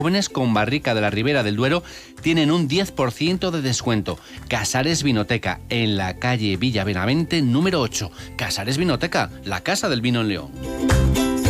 jóvenes con barrica de la Ribera del Duero tienen un 10% de descuento. Casares Vinoteca, en la calle Villa Benavente, número 8. Casares Vinoteca, la casa del vino en León.